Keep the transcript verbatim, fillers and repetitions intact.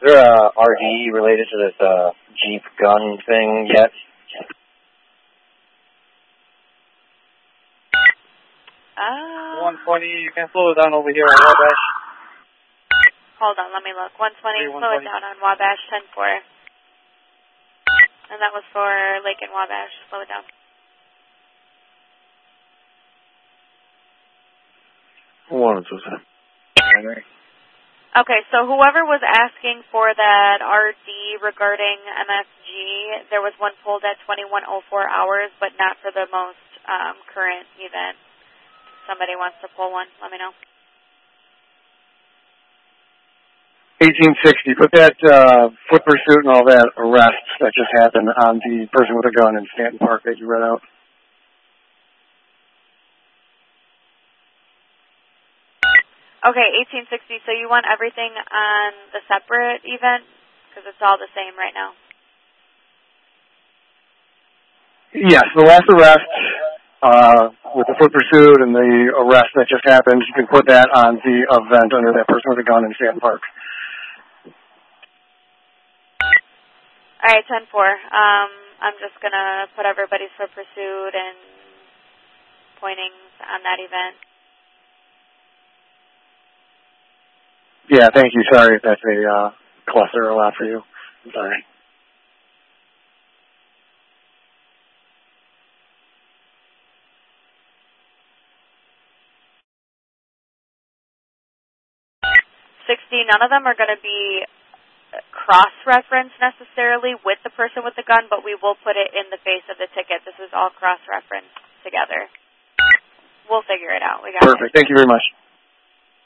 there a R D related to this uh, Jeep gun thing yet? Uh, one twenty, you can slow it down over here on Wabash. Hold on, let me look. one twenty, slow it down on Wabash, ten four. And that was for Lake and Wabash. Slow it down. One, two, three. Okay, so whoever was asking for that R D regarding M S G, there was one pulled at twenty-one oh four hours, but not for the most um, current event. Somebody wants to pull one, let me know. eighteen sixty, put that uh, foot pursuit and all that arrest that just happened on the person with a gun in Stanton Park that you read out. Okay, eighteen sixty, so you want everything on the separate event? Because it's all the same right now. Yes, the last arrest uh, with the foot pursuit and the arrest that just happened, you can put that on the event under that person with a gun in Stanton Park. All right, ten four. Um, I'm just going to put everybody's foot pursuit and pointing on that event. Yeah, thank you. Sorry if that's a uh, cluster a lot for you. I'm sorry. sixty, none of them are going to be cross-referenced necessarily with the person with the gun, but we will put it in the face of the ticket. This is all cross-referenced together. We'll figure it out. We got Perfect. it. Thank you very much.